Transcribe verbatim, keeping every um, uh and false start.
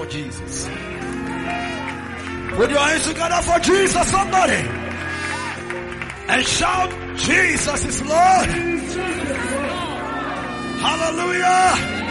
for Jesus. Put your hands together for Jesus, somebody. And shout, Jesus is Lord. Hallelujah.